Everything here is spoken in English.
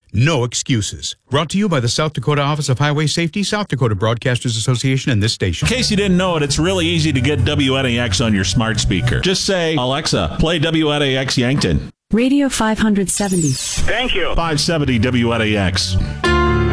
No excuses. Brought to you by the South Dakota Office of Highway Safety, South Dakota Broadcasters Association, and this station. In case you didn't know it, it's really easy to get WNAX on your smart speaker. Just say, Alexa, play WNAX Yankton. Radio 570. Thank you. 570 WNAX.